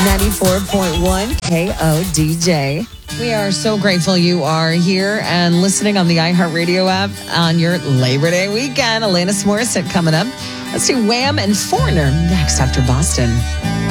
94.1 KODJ. We are so grateful you are here and listening on the iHeartRadio app on your Labor Day weekend. Alanis Morissette coming up. Let's do Wham and Foreigner next after Boston.